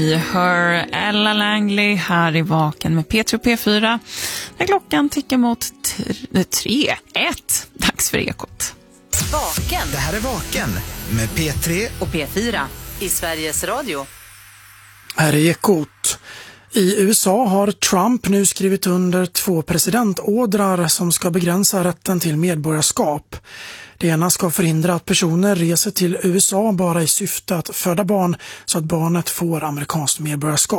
Vi hör Ella Langley här i Vaken med P3 och P4. När klockan tickar mot 3-1. Dags för Ekot. Vaken. Det här är Vaken med P3 och P4 i Sveriges Radio. Här är Ekot. I USA har Trump nu skrivit under 2 presidentordrar som ska begränsa rätten till medborgarskap. Det ena ska förhindra att personer reser till USA bara i syfte att föda barn så att barnet får amerikanskt medborgarskap.